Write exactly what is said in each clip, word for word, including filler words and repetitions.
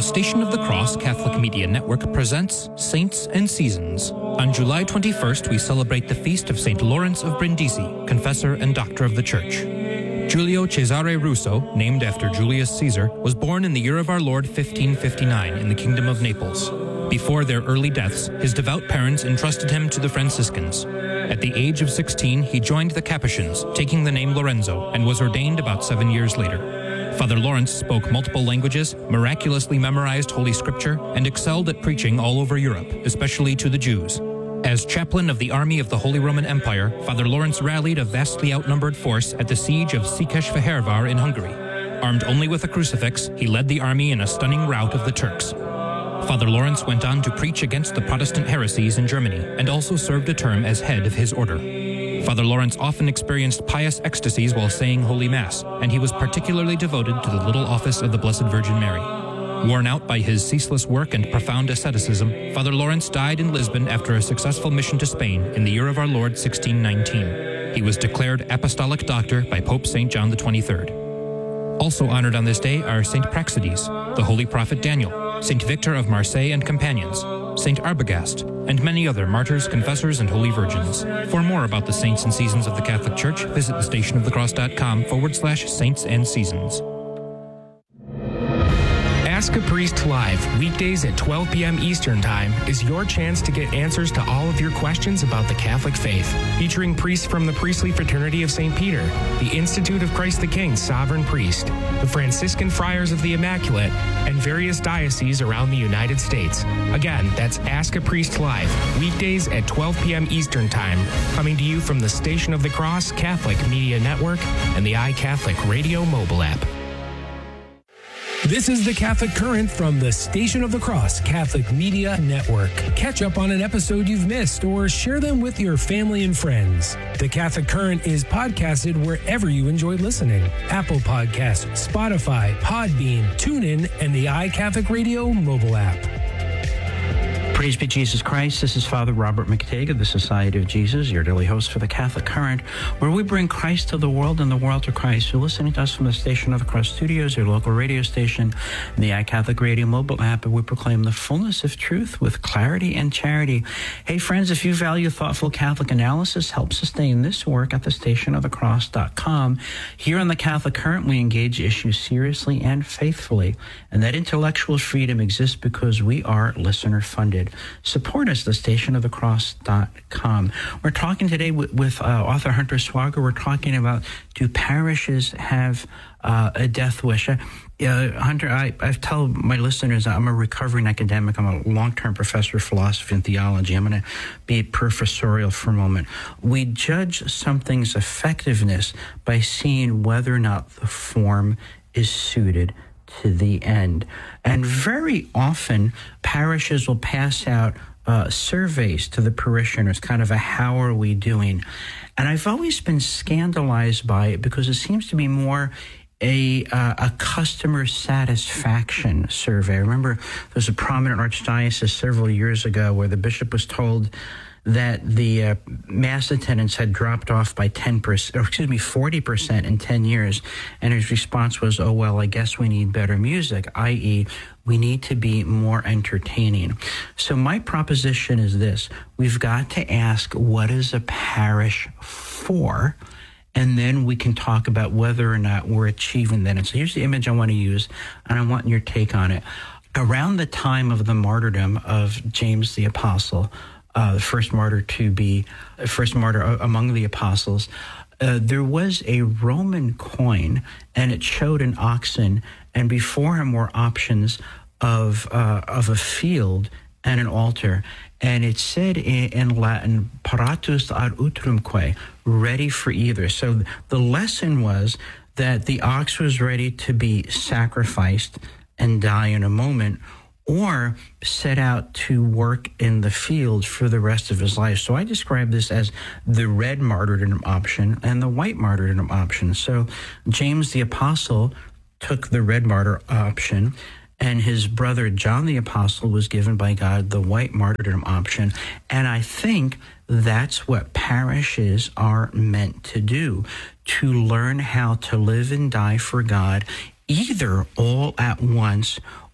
Station of the Cross Catholic Media Network presents Saints and Seasons. On July twenty-first, we celebrate the feast of Saint Lawrence of Brindisi, confessor and doctor of the Church. Giulio Cesare Russo, named after Julius Caesar, was born in the year of our Lord fifteen fifty-nine in the Kingdom of Naples. Before their early deaths, his devout parents entrusted him to the Franciscans. At the age of sixteen, he joined the Capuchins, taking the name Lorenzo, and was ordained about seven years later. Father Lawrence spoke multiple languages, miraculously memorized Holy Scripture, and excelled at preaching all over Europe, especially to the Jews. As chaplain of the army of the Holy Roman Empire, Father Lawrence rallied a vastly outnumbered force at the siege of Székesfehérvár in Hungary. Armed only with a crucifix, he led the army in a stunning rout of the Turks. Father Lawrence went on to preach against the Protestant heresies in Germany, and also served a term as head of his order. Father Lawrence often experienced pious ecstasies while saying Holy Mass, and he was particularly devoted to the little office of the Blessed Virgin Mary. Worn out by his ceaseless work and profound asceticism, Father Lawrence died in Lisbon after a successful mission to Spain in the year of our Lord sixteen nineteen. He was declared Apostolic Doctor by Pope Saint John the twenty-third. Also honored on this day are Saint Praxedes, the Holy Prophet Daniel, Saint Victor of Marseille and companions, Saint Arbogast, and many other martyrs, confessors, and holy virgins. For more about the saints and seasons of the Catholic Church, visit thestationofthecross.com forward slash saints and seasons. Ask a Priest Live, weekdays at twelve p.m. Eastern Time, is your chance to get answers to all of your questions about the Catholic faith. Featuring priests from the Priestly Fraternity of Saint Peter, the Institute of Christ the King Sovereign Priest, the Franciscan Friars of the Immaculate, and various dioceses around the United States. Again, that's Ask a Priest Live, weekdays at twelve p.m. Eastern Time, coming to you from the Station of the Cross Catholic Media Network and the iCatholic Radio mobile app. This is the Catholic Current from the Station of the Cross Catholic Media Network. Catch up on an episode you've missed or share them with your family and friends. The Catholic Current is podcasted wherever you enjoy listening. Apple Podcasts, Spotify, Podbean, TuneIn, and the iCatholic Radio mobile app. Praise be Jesus Christ. This is Father Robert McTague of the Society of Jesus, your daily host for the Catholic Current, where we bring Christ to the world and the world to Christ. You're listening to us from the Station of the Cross Studios, your local radio station, and the iCatholic Radio mobile app, and we proclaim the fullness of truth with clarity and charity. Hey, friends, if you value thoughtful Catholic analysis, help sustain this work at the station of the cross dot com. Here on the Catholic Current, we engage issues seriously and faithfully, and that intellectual freedom exists because we are listener-funded. Support us, the station of the cross dot com. We're talking today with, with uh, author Hunter Swager. We're talking about, do parishes have uh, a death wish? Uh, Hunter, I, I tell my listeners I'm a recovering academic. I'm a long-term professor of philosophy and theology. I'm going to be professorial for a moment. We judge something's effectiveness by seeing whether or not the form is suited to the end. And very often, parishes will pass out uh, surveys to the parishioners, kind of a how are we doing? And I've always been scandalized by it because it seems to be more a uh, a customer satisfaction survey. I remember there was a prominent archdiocese several years ago where the bishop was told that the uh, mass attendance had dropped off by ten percent, or excuse me, forty percent in ten years. And his response was, oh, well, I guess we need better music, that is, we need to be more entertaining. So my proposition is this: we've got to ask, what is a parish for? And then we can talk about whether or not we're achieving that. And so here's the image I want to use, and I want your take on it. Around the time of the martyrdom of James the Apostle, Uh, the first martyr to be, uh, first martyr among the apostles, uh, there was a Roman coin, and it showed an oxen, and before him were options of uh, of a field and an altar, and it said in, in Latin, paratus ad utrumque, ready for either. So the lesson was that the ox was ready to be sacrificed and die in a moment, or set out to work in the field for the rest of his life. So I describe this as the red martyrdom option and the white martyrdom option. So James the Apostle took the red martyr option, and his brother John the Apostle was given by God the white martyrdom option. And I think that's what parishes are meant to do, to learn how to live and die for God, either all at once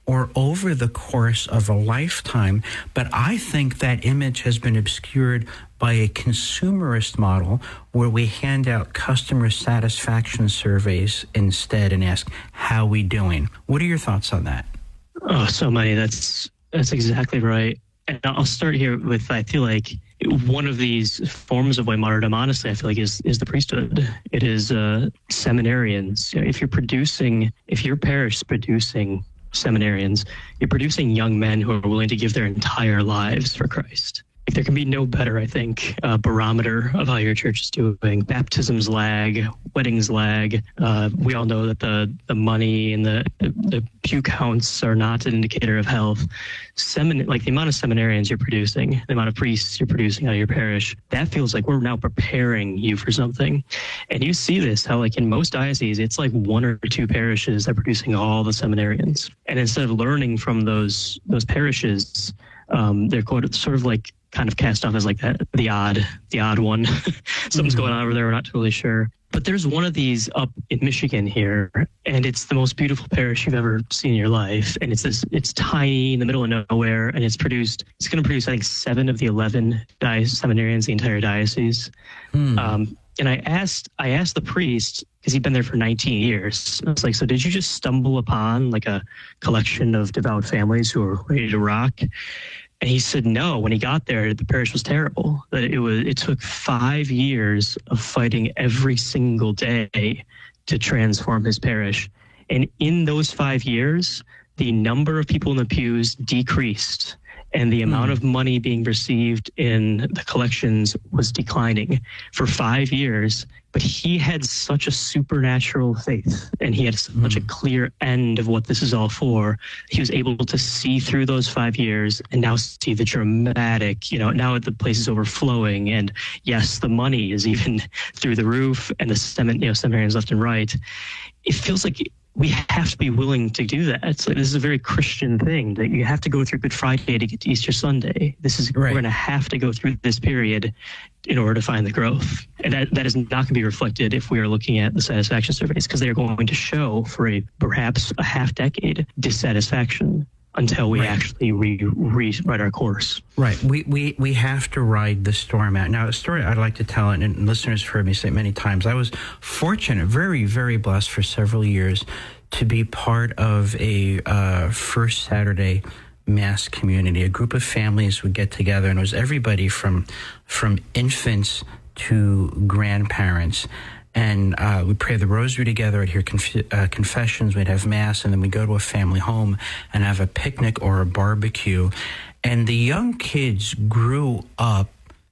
or over the course of a lifetime. But I think that image has been obscured by a consumerist model where we hand out customer satisfaction surveys instead and ask, how we doing? What are your thoughts on that? Oh, so many. That's that's exactly right. And I'll start here with, I feel like one of these forms of white martyrdom, honestly, I feel like is, is the priesthood. It is uh, seminarians. You know, if you're producing, if your parish is producing seminarians, you're producing young men who are willing to give their entire lives for Christ. Like, there can be no better, I think, uh, barometer of how your church is doing. Baptisms lag, weddings lag. Uh, we all know that the, the money and the, the, the pew counts are not an indicator of health. Semin- like the amount of seminarians you're producing, the amount of priests you're producing out of your parish, that feels like we're now preparing you for something. And you see this, how like in most dioceses, it's like one or two parishes that are producing all the seminarians. And instead of learning from those those parishes, um, they're quote, sort of like kind of cast off as like that, the odd, the odd one. Something's mm-hmm. going on over there. We're not totally sure. But there's one of these up in Michigan here, and it's the most beautiful parish you've ever seen in your life. And it's this, it's tiny in the middle of nowhere, and it's produced, it's going to produce, I think, seven of the eleven diocese seminarians, the entire diocese. Hmm. Um, and I asked, I asked the priest, because he'd been there for nineteen years. I was like, so did you just stumble upon like a collection of devout families who are ready to rock? And he said, no, when he got there, the parish was terrible. That it was, it took five years of fighting every single day to transform his parish. And in those five years, the number of people in the pews decreased, and the amount mm. of money being received in the collections was declining for five years. But he had such a supernatural faith, and he had such mm. a clear end of what this is all for. He was able to see through those five years and now see the dramatic, you know, now the place is overflowing. And yes, the money is even through the roof, and the semin, you know, seminarians left and right. It feels like we have to be willing to do that. It's like, this is a very Christian thing, that you have to go through Good Friday to get to Easter Sunday. This is, right. We're going to have to go through this period in order to find the growth. And that, that is not going to be reflected if we are looking at the satisfaction surveys, because they are going to show for a perhaps a half decade dissatisfaction until we right. actually re, rewrite our course. Right. We, we we have to ride the storm out. Now, a story I'd like to tell, and listeners have heard me say it many times, I was fortunate, very, very blessed for several years to be part of a uh, First Saturday Mass community. A group of families would get together, and it was everybody from from infants to grandparents. And uh, we'd pray the rosary together, I'd hear conf- uh, confessions, we'd have Mass, and then we'd go to a family home and have a picnic or a barbecue. And the young kids grew up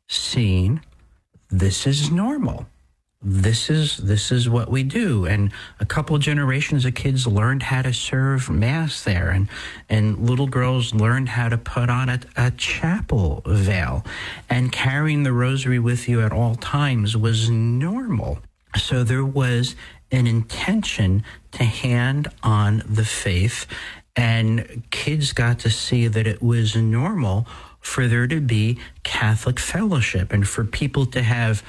seeing this is normal. This is this is what we do. And a couple of generations of kids learned how to serve Mass there. And, and little girls learned how to put on a, a chapel veil. And carrying the rosary with you at all times was normal. So there was an intention to hand on the faith, and kids got to see that it was normal for there to be Catholic fellowship and for people to have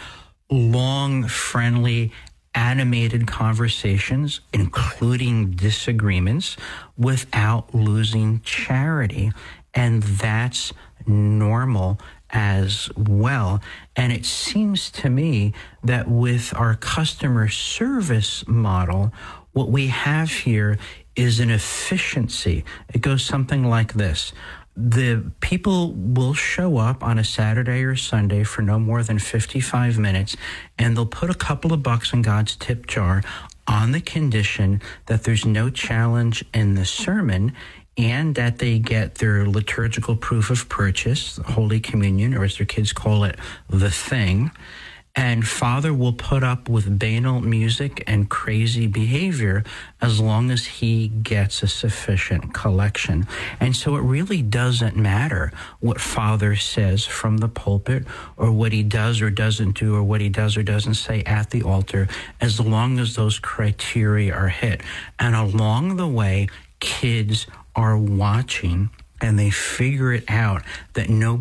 long, friendly, animated conversations, including disagreements, without losing charity. And that's normal as well. And it seems to me that with our customer service model, what we have here is an efficiency. It goes something like this. The people will show up on a Saturday or Sunday for no more than fifty-five minutes, and they'll put a couple of bucks in God's tip jar on the condition that there's no challenge in the sermon, and that they get their liturgical proof of purchase, Holy Communion, or as their kids call it, the thing. And Father will put up with banal music and crazy behavior as long as he gets a sufficient collection. And so it really doesn't matter what Father says from the pulpit, or what he does or doesn't do, or what he does or doesn't say at the altar, as long as those criteria are hit. And along the way, kids are watching, and they figure it out that no